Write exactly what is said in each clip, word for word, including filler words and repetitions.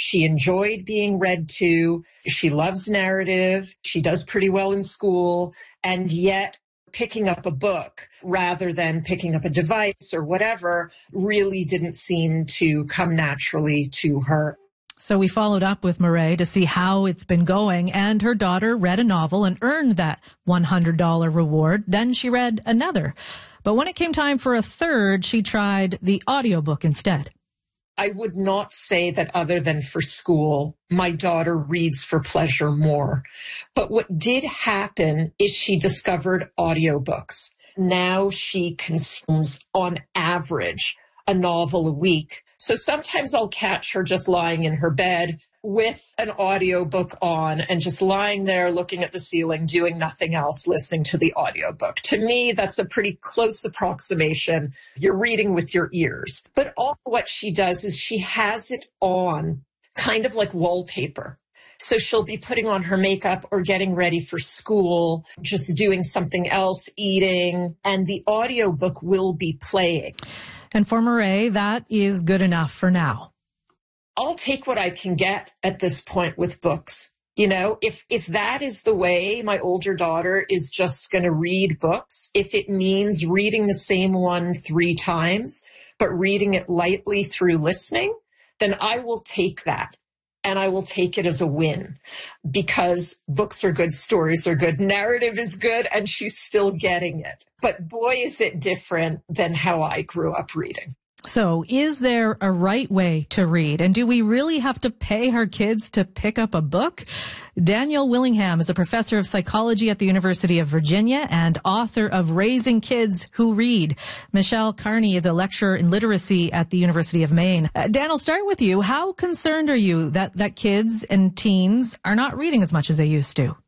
She enjoyed being read to. She loves narrative. She does pretty well in school. And yet picking up a book rather than picking up a device or whatever really didn't seem to come naturally to her. So we followed up with Mireille to see how it's been going, and her daughter read a novel and earned that one hundred dollars reward. Then she read another. But when it came time for a third, she tried the audiobook instead. I would not say that other than for school, my daughter reads for pleasure more. But what did happen is she discovered audiobooks. Now she consumes, on average, a novel a week. So sometimes I'll catch her just lying in her bed with an audiobook on and just lying there looking at the ceiling, doing nothing else, listening to the audiobook. To me, that's a pretty close approximation. You're reading with your ears. But all what she does is she has it on kind of like wallpaper. So she'll be putting on her makeup or getting ready for school, just doing something else, eating, and the audiobook will be playing. And for Mireille, that is good enough for now. I'll take what I can get at this point with books. You know, if, if that is the way my older daughter is just going to read books, if it means reading the same one three times, but reading it lightly through listening, then I will take that. And I will take it as a win, because books are good, stories are good, narrative is good, and she's still getting it. But boy, is it different than how I grew up reading. So is there a right way to read? And do we really have to pay our kids to pick up a book? Daniel Willingham is a professor of psychology at the University of Virginia and author of Raising Kids Who Read. Michelle Carney is a lecturer in literacy at the University of Maine. Uh, Dan, I'll start with you. How concerned are you that, that kids and teens are not reading as much as they used to?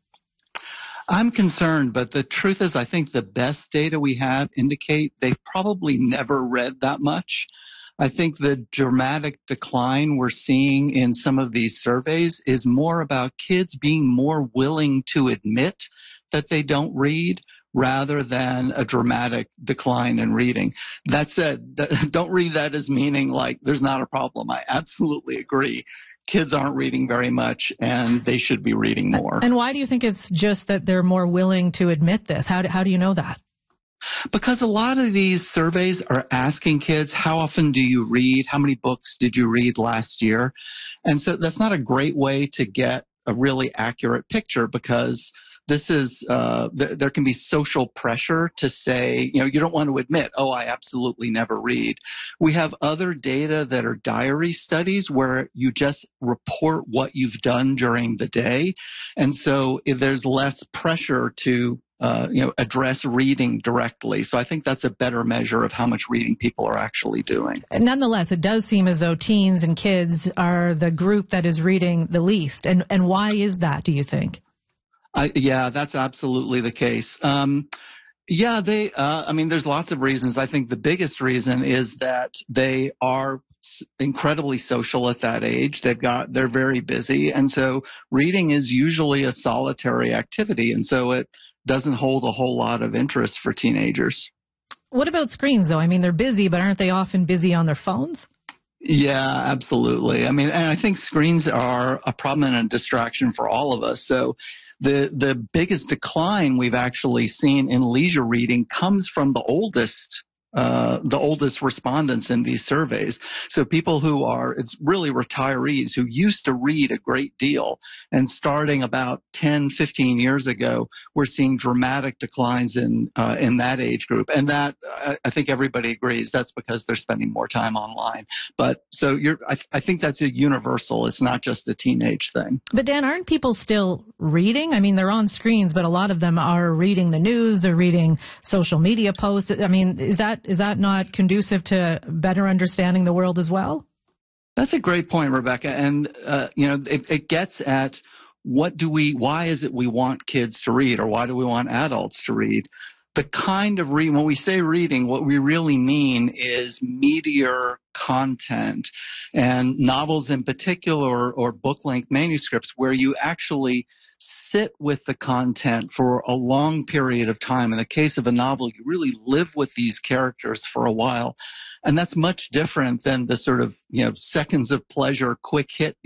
I'm concerned, but the truth is I think the best data we have indicate they've probably never read that much. I think the dramatic decline we're seeing in some of these surveys is more about kids being more willing to admit that they don't read rather than a dramatic decline in reading. That said, don't read that as meaning like there's not a problem. I absolutely agree. Kids aren't reading very much, and they should be reading more. And why do you think it's just that they're more willing to admit this? How do, how do you know that? Because a lot of these surveys are asking kids, how often do you read? How many books did you read last year? And so that's not a great way to get a really accurate picture, because this is, uh, th- there can be social pressure to say, you know, you don't want to admit, oh, I absolutely never read. We have other data that are diary studies where you just report what you've done during the day. And so if there's less pressure to, uh, you know, address reading directly. So I think that's a better measure of how much reading people are actually doing. Nonetheless, it does seem as though teens and kids are the group that is reading the least. And, and why is that, do you think? I, yeah, that's absolutely the case. Um, yeah, they, uh, I mean, there's lots of reasons. I think the biggest reason is that they are incredibly social at that age. They've got, they're very busy. And so reading is usually a solitary activity. And so it doesn't hold a whole lot of interest for teenagers. What about screens though? I mean, they're busy, but aren't they often busy on their phones? Yeah, absolutely. I mean, and I think screens are a prominent distraction for all of us. So the the biggest decline we've actually seen in leisure reading comes from the oldest uh, the oldest respondents in these surveys. So people who are, it's really retirees who used to read a great deal, and starting about ten, fifteen years ago, we're seeing dramatic declines in uh, in that age group. And that, I, I think everybody agrees, that's because they're spending more time online. But so you're, I, I think that's a universal. It's not just a teenage thing. But Dan, aren't people still reading? I mean, they're on screens, but a lot of them are reading the news. They're reading social media posts. I mean, is that Is that not conducive to better understanding the world as well? That's a great point, Rebecca. And, uh, you know, it, it gets at what do we, why is it we want kids to read, or why do we want adults to read? The kind of read, when we say reading, what we really mean is meatier content, and novels in particular, or book-length manuscripts where you actually sit with the content for a long period of time. In the case of a novel, you really live with these characters for a while. And that's much different than the sort of, you know, seconds of pleasure, quick hit